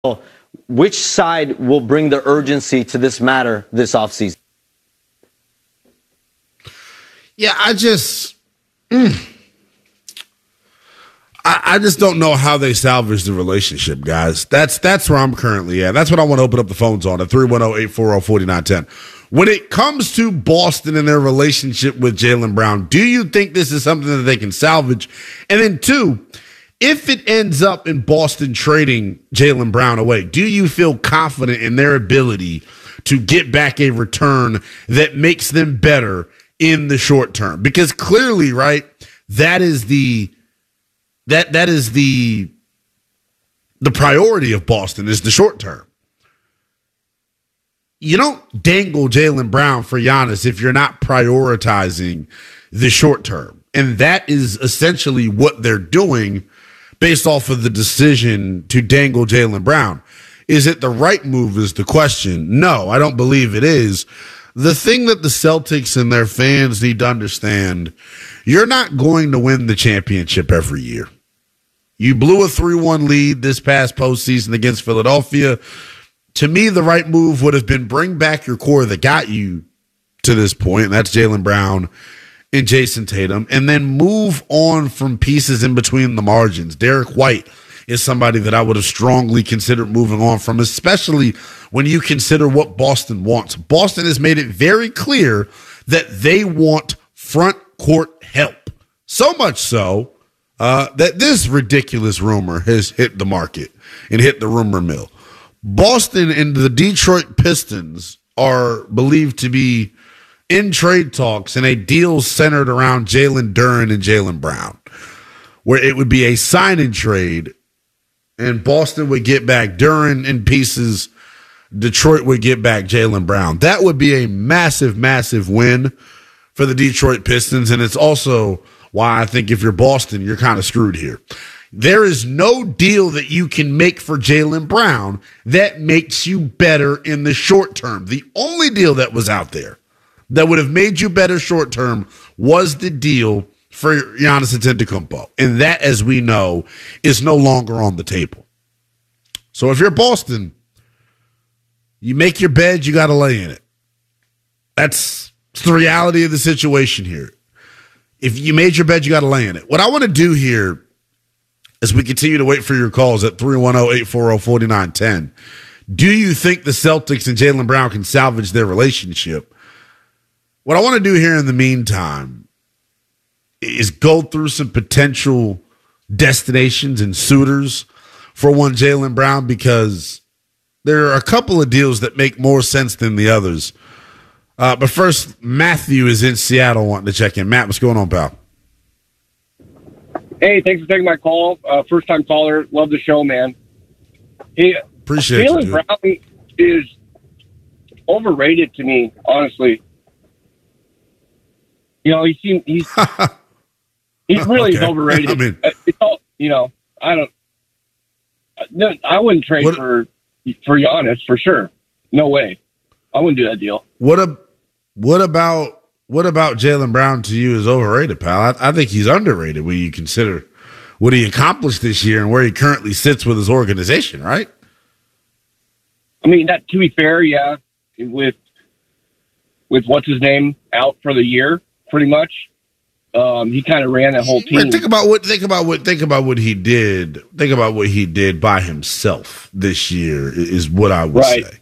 Which side will bring the urgency to this matter this offseason? Yeah, I just don't know how they salvage the relationship, guys. That's where I'm currently at. That's what I want to open up the phones on at 310-840-4910. When it comes to Boston and their relationship with Jaylen Brown, do you think this is something that they can salvage? And then two, if it ends up in Boston trading Jaylen Brown away, do you feel confident in their ability to get back a return that makes them better in the short term? Because clearly, right, that is the priority of Boston is the short term. You don't dangle Jaylen Brown for Giannis if you're not prioritizing the short term. And that is essentially what they're doing based off of the decision to dangle Jaylen Brown. Is it the right move is the question. No, I don't believe it is. The thing that the Celtics and their fans need to understand, you're not going to win the championship every year. You blew a 3-1 lead this past postseason against Philadelphia. To me, the right move would have been bring back your core that got you to this point, and that's Jaylen Brown and Jason Tatum, and then move on from pieces in between the margins. Derek White is somebody that I would have strongly considered moving on from, especially when you consider what Boston wants. Boston has made it very clear that they want front court help. So much so that this ridiculous rumor has hit the market and hit the rumor mill. Boston and the Detroit Pistons are believed to be in trade talks and a deal centered around Jalen Duren and Jaylen Brown, where it would be a sign and trade, and Boston would get back Duren in pieces. Detroit would get back Jaylen Brown. That would be a massive, massive win for the Detroit Pistons, and it's also why I think if you're Boston, you're kind of screwed here. There is no deal that you can make for Jaylen Brown that makes you better in the short term. The only deal that was out there that would have made you better short term was the deal for Giannis Antetokounmpo. And that, as we know, is no longer on the table. So if you're Boston, you make your bed, you got to lay in it. That's the reality of the situation here. If you made your bed, you got to lay in it. What I want to do here as we continue to wait for your calls at 310-840-4910, do you think the Celtics and Jaylen Brown can salvage their relationship? What I want to do here in the meantime is go through some potential destinations and suitors for one Jaylen Brown, because there are a couple of deals that make more sense than the others. But first, Matthew is in Seattle wanting to check in. Matt, what's going on, pal? Hey, thanks for taking my call. First-time caller. Love the show, man. Hey, appreciate Jaylen Brown is overrated to me, honestly. You know, he's really okay. overrated. I mean, it's all, you know, I wouldn't trade for Giannis for sure. No way. I wouldn't do that deal. What about Jaylen Brown to you is overrated, pal? I think he's underrated when you consider what he accomplished this year and where he currently sits with his organization, right? I mean, that, to be fair, yeah, with what's his name out for the year, pretty much. He kind of ran that whole team. Think about what he did. Think about what he did by himself this year is what I would say.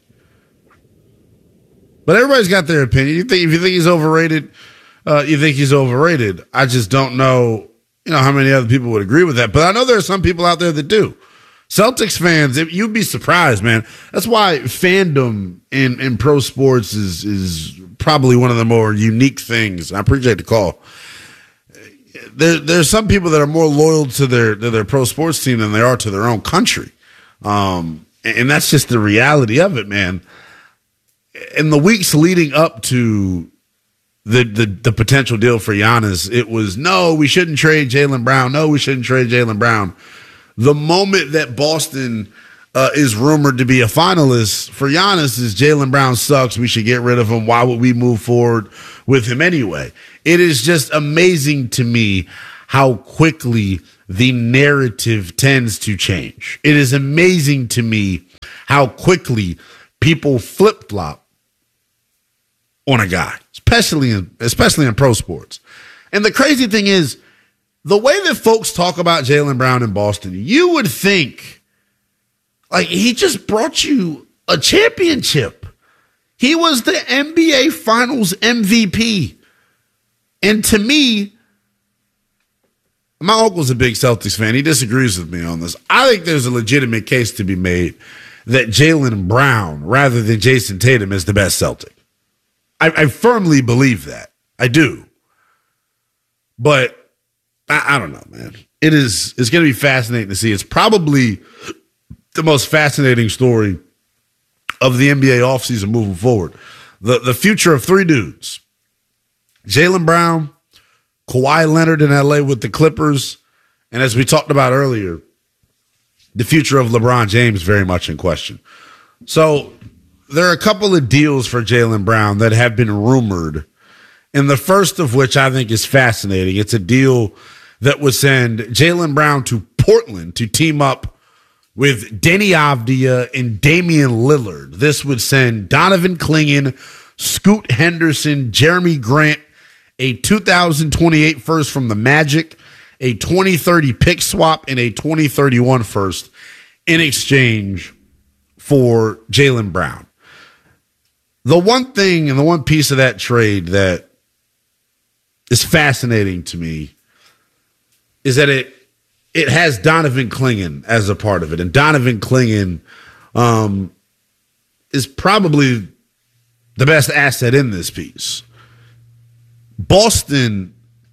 But everybody's got their opinion. If you think he's overrated, you think he's overrated. I just don't know, how many other people would agree with that. But I know there are some people out there that do. Celtics fans, you'd be surprised, man. That's why fandom in pro sports is probably one of the more unique things. I appreciate the call. There's some people that are more loyal to their pro sports team than they are to their own country. And that's just the reality of it, man. In the weeks leading up to the potential deal for Giannis, it was, no, we shouldn't trade Jaylen Brown. No, we shouldn't trade Jaylen Brown. The moment that Boston is rumored to be a finalist for Giannis is Jaylen Brown sucks. We should get rid of him. Why would we move forward with him anyway? It is just amazing to me how quickly the narrative tends to change. It is amazing to me how quickly people flip-flop on a guy, especially in pro sports. And the crazy thing is, the way that folks talk about Jaylen Brown in Boston, you would think like he just brought you a championship. He was the NBA Finals MVP. And to me, my uncle's a big Celtics fan. He disagrees with me on this. I think there's a legitimate case to be made that Jaylen Brown, rather than Jason Tatum, is the best Celtic. I firmly believe that. I do. But I don't know, man. It's going to be fascinating to see. It's probably the most fascinating story of the NBA offseason moving forward. The future of three dudes. Jaylen Brown, Kawhi Leonard in LA with the Clippers, and as we talked about earlier, the future of LeBron James very much in question. So there are a couple of deals for Jaylen Brown that have been rumored, and the first of which I think is fascinating. It's a deal that would send Jaylen Brown to Portland to team up with Deni Avdija and Damian Lillard. This would send Donovan Clingan, Scoot Henderson, Jeremy Grant, a 2028 first from the Magic, a 2030 pick swap, and a 2031 first in exchange for Jaylen Brown. The one thing and the one piece of that trade that is fascinating to me is that it has Donovan Clingan as a part of it. And Donovan Clingan is probably the best asset in this piece. Boston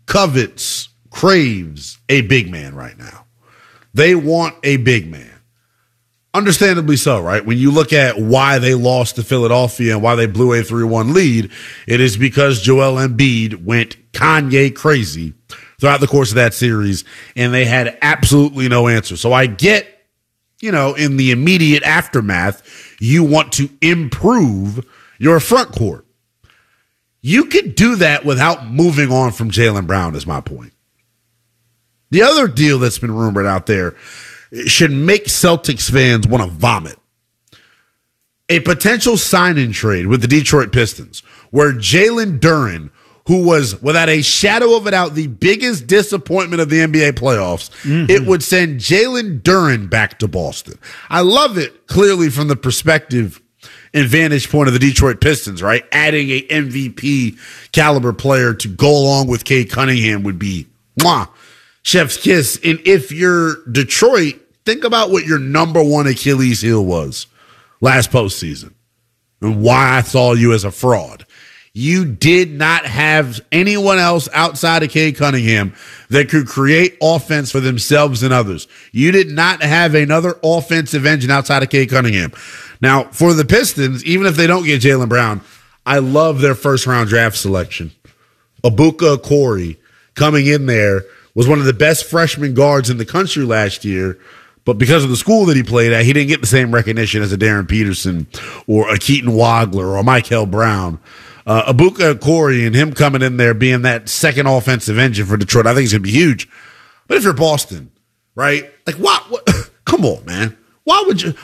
craves a big man right now. They want a big man. Understandably so, right? When you look at why they lost to Philadelphia and why they blew a 3-1 lead, it is because Joel Embiid went Kanye crazy throughout the course of that series, and they had absolutely no answer. So I get, in the immediate aftermath, you want to improve your front court. You could do that without moving on from Jaylen Brown, is my point. The other deal that's been rumored out there should make Celtics fans want to vomit. A potential sign-in trade with the Detroit Pistons, where Jalen Duren, who was, without a shadow of a doubt, the biggest disappointment of the NBA playoffs, it would send Jalen Duren back to Boston. I love it, clearly, from the perspective and vantage point of the Detroit Pistons, right? Adding a MVP caliber player to go along with Cade Cunningham would be chef's kiss. And if you're Detroit, think about what your number one Achilles heel was last postseason and why I saw you as a fraud. You did not have anyone else outside of Cade Cunningham that could create offense for themselves and others. You did not have another offensive engine outside of Cade Cunningham. Now, for the Pistons, even if they don't get Jaylen Brown, I love their first-round draft selection. Ibuka Okoro coming in there was one of the best freshman guards in the country last year, but because of the school that he played at, he didn't get the same recognition as a Darren Peterson or a Keaton Wagler or a Michael Brown. Ibuka Okoro and him coming in there being that second offensive engine for Detroit, I think is going to be huge. But if you're Boston, right? Like, what? Come on, man. Why would you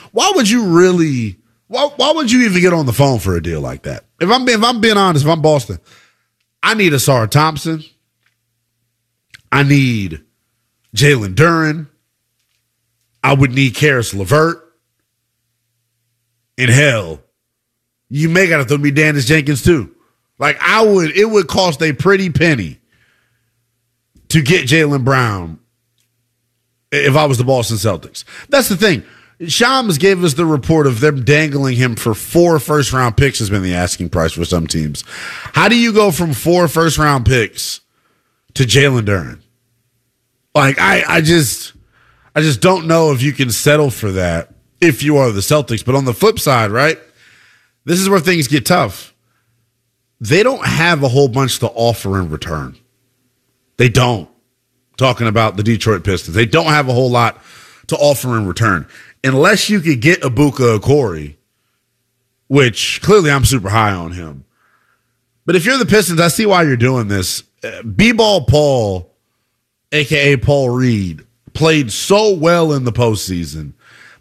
even get on the phone for a deal like that? If I'm being honest, if I'm Boston, I need Asar Thompson. I need Jalen Duren. I would need Karis LeVert. And hell, you may got to throw me Dennis Jenkins too. Like it would cost a pretty penny to get Jaylen Brown if I was the Boston Celtics. That's the thing. Shams gave us the report of them dangling him for 4 first-round picks has been the asking price for some teams. How do you go from 4 first-round picks to Jalen Duren? Like, I just don't know if you can settle for that if you are the Celtics. But on the flip side, right, this is where things get tough. They don't have a whole bunch to offer in return. They don't. Talking about the Detroit Pistons. They don't have a whole lot to offer in return. Unless you could get Ibuka Okoro, which clearly I'm super high on him. But if you're the Pistons, I see why you're doing this. B-Ball Paul, a.k.a. Paul Reed, played so well in the postseason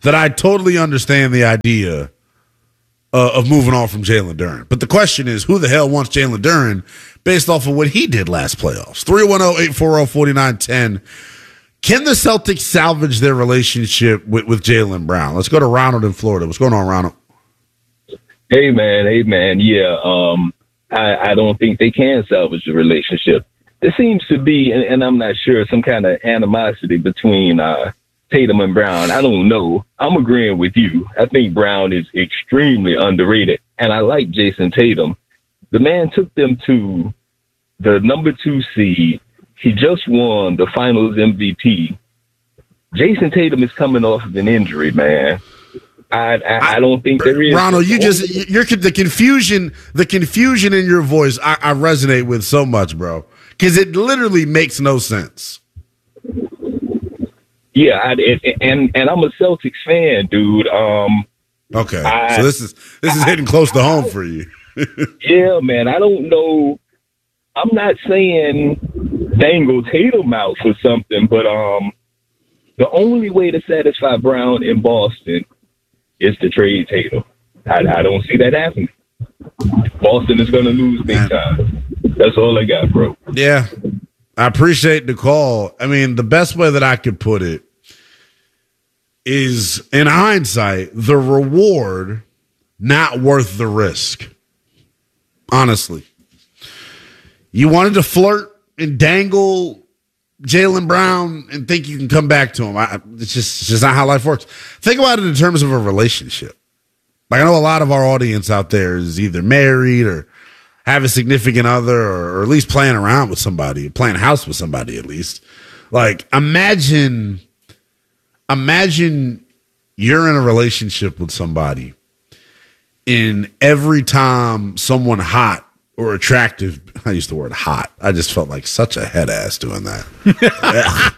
that I totally understand the idea of moving on from Jalen Duren. But the question is, who the hell wants Jalen Duren based off of what he did last playoffs? 310-840-4910. Can the Celtics salvage their relationship with Jaylen Brown? Let's go to Ronald in Florida. What's going on, Ronald? Hey, man. Yeah, I don't think they can salvage the relationship. There seems to be, and I'm not sure, some kind of animosity between Tatum and Brown. I don't know. I'm agreeing with you. I think Brown is extremely underrated, and I like Jason Tatum. The man took them to the number 2 seed. He just won the Finals MVP. Jason Tatum is coming off of an injury, man. I don't think there is. Ronald, you're the confusion in your voice. I resonate with so much, bro, because it literally makes no sense. Yeah, and I'm a Celtics fan, dude. Okay, so this is hitting close to home for you. Yeah, man. I don't know. I'm not saying dangle Tatum out for something, but the only way to satisfy Brown in Boston is to trade Tatum. I don't see that happening. Boston is going to lose big time. That's all I got, bro. Yeah, I appreciate the call. I mean, the best way that I could put it is, in hindsight, the reward not worth the risk. Honestly. You wanted to flirt and dangle Jaylen Brown and think you can come back to him. It's just not how life works. Think about it in terms of a relationship. Like, I know a lot of our audience out there is either married or have a significant other, or at least playing around with somebody, playing house with somebody at least. Like, imagine you're in a relationship with somebody, and every time someone hot or attractive, I used the word hot. I just felt like such a head ass doing that.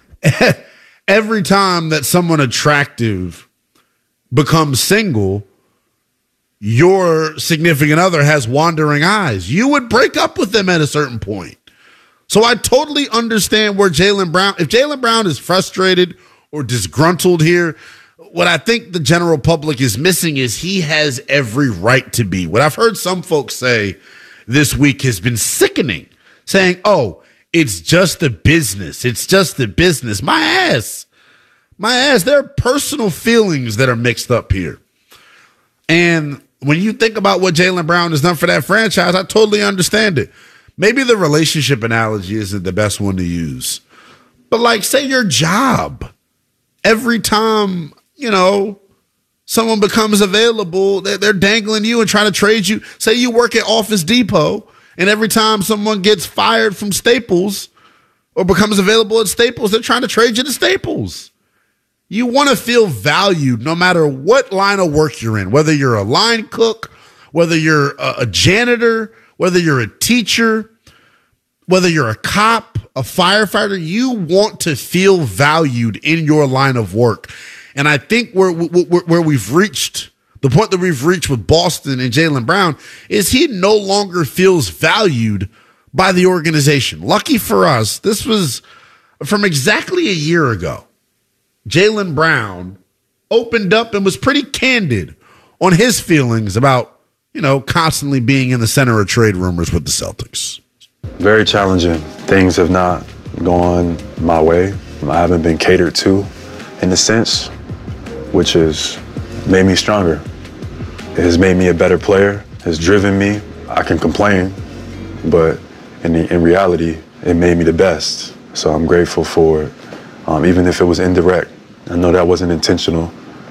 Every time that someone attractive becomes single, your significant other has wandering eyes. You would break up with them at a certain point. So I totally understand where Jaylen Brown, if Jaylen Brown is frustrated or disgruntled here, what I think the general public is missing is he has every right to be. What I've heard some folks say this week has been sickening, saying, oh, it's just the business. It's just the business. My ass. There are personal feelings that are mixed up here. And when you think about what Jaylen Brown has done for that franchise, I totally understand it. Maybe the relationship analogy isn't the best one to use. But like, say your job. Every time, someone becomes available, they're dangling you and trying to trade you. Say you work at Office Depot, and every time someone gets fired from Staples or becomes available at Staples, they're trying to trade you to Staples. You want to feel valued no matter what line of work you're in, whether you're a line cook, whether you're a janitor, whether you're a teacher, whether you're a cop, a firefighter. You want to feel valued in your line of work. And I think where we've reached, the point that we've reached with Boston and Jaylen Brown, is he no longer feels valued by the organization. Lucky for us, this was from exactly a year ago. Jaylen Brown opened up and was pretty candid on his feelings about, constantly being in the center of trade rumors with the Celtics. Very challenging. Things have not gone my way. I haven't been catered to in a sense, which has made me stronger. It has made me a better player, has driven me. I can complain, but in reality, it made me the best. So I'm grateful for it, even if it was indirect. I know that wasn't intentional.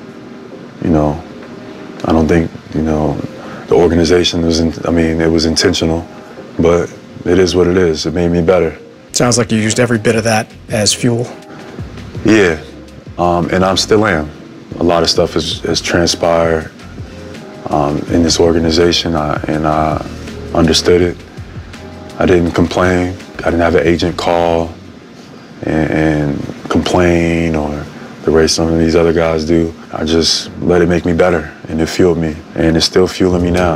I don't think, the organization it was intentional, but it is what it is. It made me better. Sounds like you used every bit of that as fuel. Yeah, and I still am. A lot of stuff has transpired in this organization, and I understood it. I didn't complain. I didn't have an agent call and complain or the way some of these other guys do. I just let it make me better, and it fueled me, and it's still fueling me now.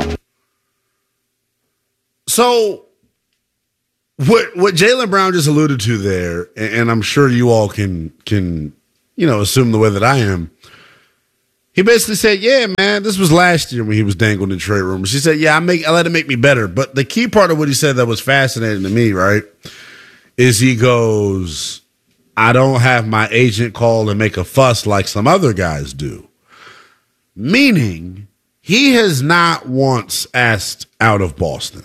So what Jaylen Brown just alluded to there, and I'm sure you all can assume the way that I am, He basically said, yeah, man, this was last year when he was dangled in trade rumors. He said, yeah, I let it make me better. But the key part of what he said that was fascinating to me, right, is he goes, I don't have my agent call and make a fuss like some other guys do. Meaning, he has not once asked out of Boston.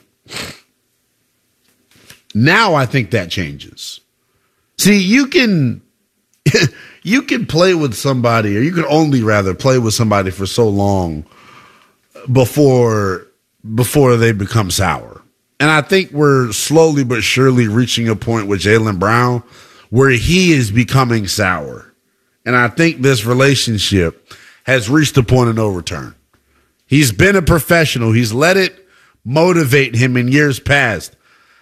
Now I think that changes. See, you can play with somebody, or you can only rather play with somebody for so long before they become sour. And I think we're slowly but surely reaching a point with Jaylen Brown where he is becoming sour. And I think this relationship has reached a point of no return. He's been a professional. He's let it motivate him in years past.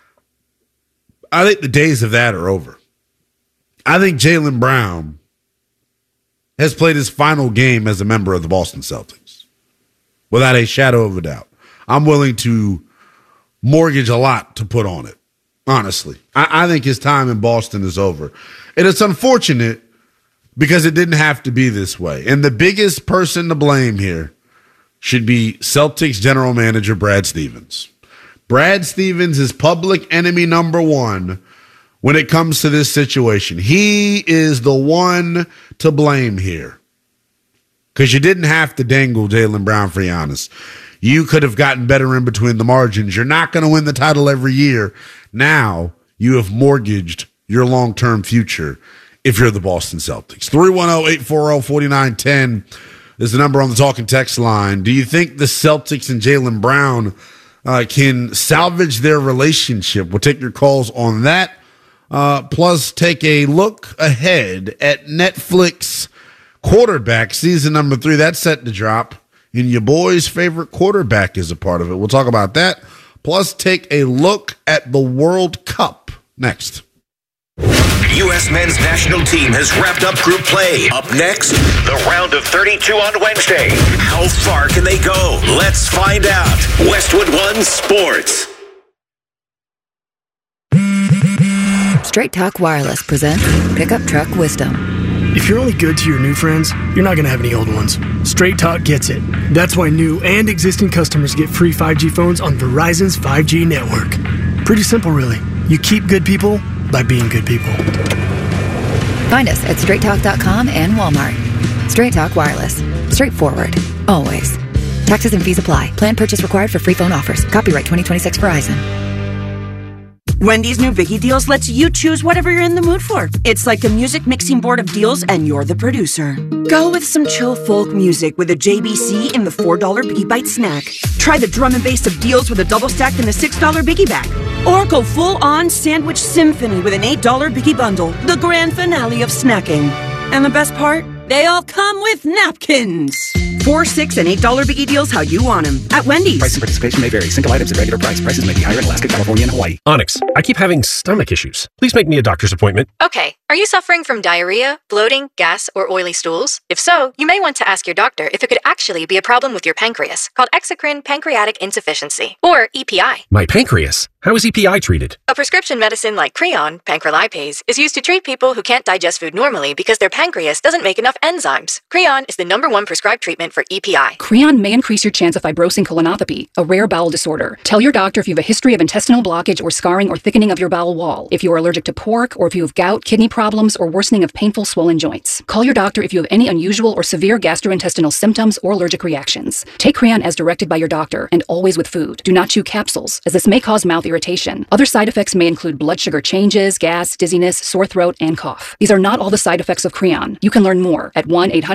I think the days of that are over. I think Jaylen Brown has played his final game as a member of the Boston Celtics, without a shadow of a doubt. I'm willing to mortgage a lot to put on it, honestly. I think his time in Boston is over. And it's unfortunate because it didn't have to be this way. And the biggest person to blame here should be Celtics general manager Brad Stevens. Brad Stevens is public enemy number one when it comes to this situation. He is the one to blame here. Because you didn't have to dangle Jaylen Brown for Giannis. You could have gotten better in between the margins. You're not going to win the title every year. Now you have mortgaged your long-term future if you're the Boston Celtics. 310-840-4910 is the number on the talking text line. Do you think the Celtics and Jaylen Brown can salvage their relationship? We'll take your calls on that. Plus, take a look ahead at Netflix Quarterback season number 3. That's set to drop, and your boy's favorite quarterback is a part of it. We'll talk about that. Plus, take a look at the World Cup next. U.S. men's national team has wrapped up group play. Up next, the round of 32 on Wednesday. How far can they go? Let's find out. Westwood One Sports. Straight Talk Wireless presents Pickup Truck Wisdom. If you're only good to your new friends, you're not going to have any old ones. Straight Talk gets it. That's why new and existing customers get free 5G phones on Verizon's 5G network. Pretty simple, really. You keep good people by being good people. Find us at straighttalk.com and Walmart. Straight Talk Wireless. Straightforward. Always. Taxes and fees apply. Plan purchase required for free phone offers. Copyright 2026 Verizon. Wendy's new Biggie Deals lets you choose whatever you're in the mood for. It's like a music mixing board of deals, and you're the producer. Go with some chill folk music with a JBC in the $4 Biggie Bite snack. Try the drum and bass of deals with a double stack in the $6 Biggie bag. Or go full-on sandwich symphony with an $8 Biggie bundle, the grand finale of snacking. And the best part? They all come with napkins. $4, $6, and $8 Biggie Deals how you want them at Wendy's. Price and participation may vary. Single items at regular price. Prices may be higher in Alaska, California, and Hawaii. Onyx, I keep having stomach issues. Please make me a doctor's appointment. Okay. Are you suffering from diarrhea, bloating, gas, or oily stools? If so, you may want to ask your doctor if it could actually be a problem with your pancreas, called exocrine pancreatic insufficiency, or EPI. My pancreas? How is EPI treated? A prescription medicine like Creon, pancrelipase, is used to treat people who can't digest food normally because their pancreas doesn't make enough enzymes. Creon is the #1 prescribed treatment for EPI. Creon may increase your chance of fibrosing colonopathy, a rare bowel disorder. Tell your doctor if you have a history of intestinal blockage or scarring or thickening of your bowel wall, if you are allergic to pork, or if you have gout, kidney problems, or worsening of painful swollen joints. Call your doctor if you have any unusual or severe gastrointestinal symptoms or allergic reactions. Take Creon as directed by your doctor, and always with food. Do not chew capsules, as this may cause mouth irritation. Other side effects may include blood sugar changes, gas, dizziness, sore throat, and cough. These are not all the side effects of Creon. You can learn more at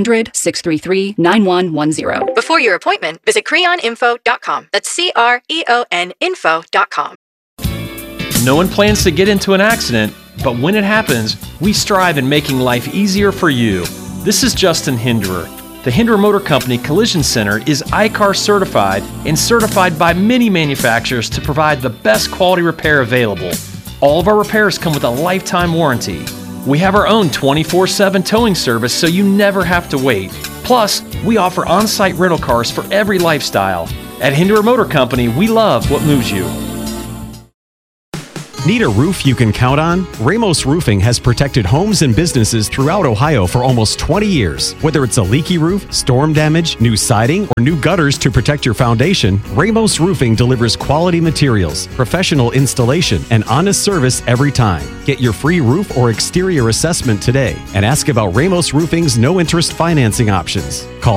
1-800-633-9110. Before your appointment, visit creoninfo.com. That's CREON info.com. No one plans to get into an accident, but when it happens, we strive in making life easier for you. This is Justin Hinderer. The Hinderer Motor Company Collision Center is ICAR certified and certified by many manufacturers to provide the best quality repair available. All of our repairs come with a lifetime warranty. We have our own 24/7 towing service so you never have to wait. Plus, we offer on-site rental cars for every lifestyle. At Hinderer Motor Company, we love what moves you. Need a roof you can count on? Ramos Roofing has protected homes and businesses throughout Ohio for almost 20 years. Whether it's a leaky roof, storm damage, new siding, or new gutters to protect your foundation, Ramos Roofing delivers quality materials, professional installation, and honest service every time. Get your free roof or exterior assessment today and ask about Ramos Roofing's no-interest financing options. Call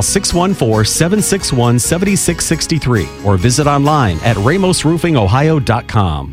614-761-7663 or visit online at ramosroofingohio.com.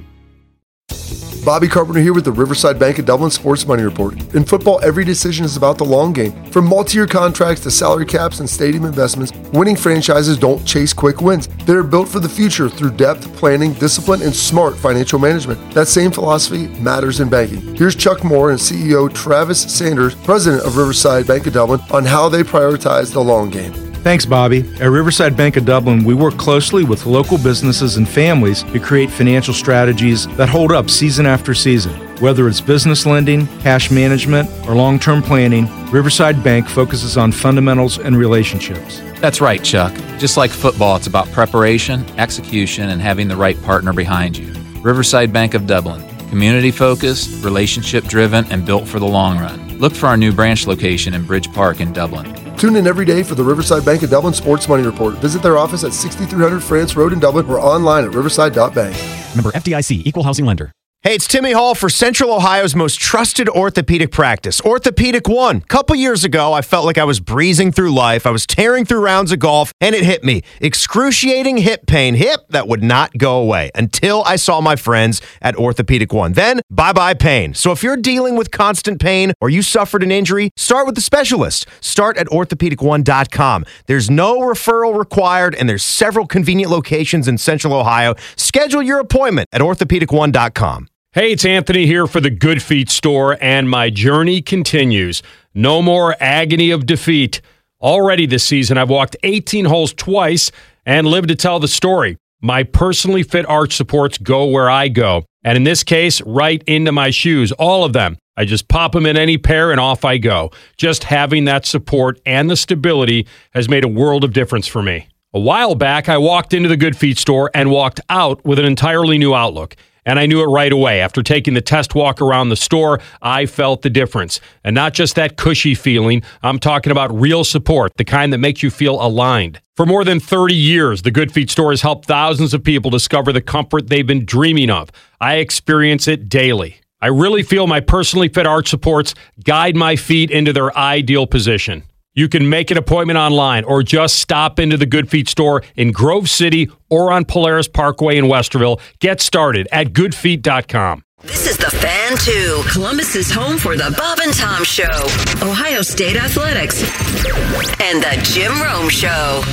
Bobby Carpenter here with the Riverside Bank of Dublin Sports Money Report. In football, every decision is about the long game. From multi-year contracts to salary caps and stadium investments, winning franchises don't chase quick wins. They're built for the future through depth, planning, discipline, and smart financial management. That same philosophy matters in banking. Here's Chuck Moore and CEO Travis Sanders, president of Riverside Bank of Dublin, on how they prioritize the long game. Thanks, Bobby. At Riverside Bank of Dublin, we work closely with local businesses and families to create financial strategies that hold up season after season. Whether it's business lending, cash management, or long-term planning, Riverside Bank focuses on fundamentals and relationships. That's right, Chuck. Just like football, it's about preparation, execution, and having the right partner behind you. Riverside Bank of Dublin. Community-focused, relationship-driven, and built for the long run. Look for our new branch location in Bridge Park in Dublin. Tune in every day for the Riverside Bank of Dublin Sports Money Report. Visit their office at 6300 France Road in Dublin or online at riverside.bank. Member FDIC, Equal Housing Lender. Hey, it's Timmy Hall for Central Ohio's most trusted orthopedic practice, Orthopedic One. A couple years ago, I felt like I was breezing through life. I was tearing through rounds of golf, and it hit me. Excruciating hip pain. Hip that would not go away until I saw my friends at Orthopedic One. Then, bye-bye pain. So if you're dealing with constant pain or you suffered an injury, start with the specialist. Start at orthopedic1.com. There's no referral required, and there's several convenient locations in Central Ohio. Schedule your appointment at orthopedic1.com. Hey, it's Anthony here for the Good Feet store, and my journey continues. No more agony of defeat. Already this season, I've walked 18 holes twice and lived to tell the story. My personally fit arch supports go where I go, and in this case, right into my shoes, all of them. I just pop them in any pair and off I go. Just having that support and the stability has made a world of difference for me. A while back, I walked into the Good Feet store and walked out with an entirely new outlook. And I knew it right away. After taking the test walk around the store, I felt the difference. And not just that cushy feeling, I'm talking about real support, the kind that makes you feel aligned. For more than 30 years, the Good Feet store has helped thousands of people discover the comfort they've been dreaming of. I experience it daily. I really feel my personally fit arch supports guide my feet into their ideal position. You can make an appointment online or just stop into the Good Feet store in Grove City or on Polaris Parkway in Westerville. Get started at goodfeet.com. This is The Fan 2, Columbus's home for the Bob and Tom Show, Ohio State Athletics, and the Jim Rome Show.